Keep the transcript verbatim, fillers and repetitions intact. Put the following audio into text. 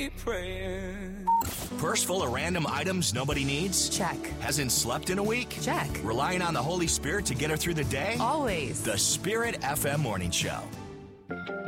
keep praying. Purse full of random items nobody needs? Check. Hasn't slept in a week? Check. Relying on the Holy Spirit to get her through the day? Always. The Spirit F M Morning Show.